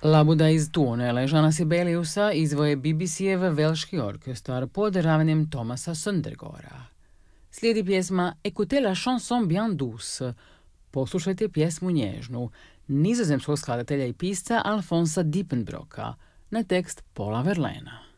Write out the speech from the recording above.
Labuda iz Tuonele Žana Sibeliusa izvoje BBC-ev velški orkestar pod ravnjem Thomasa Søndergaarda. Slijedi pjesma Écoutez la chanson bien douce, poslušajte pjesmu nježnu, nizozemskog skladatelja i pisca Alfonsa Diepenbroeka, na tekst Paula Verlaina.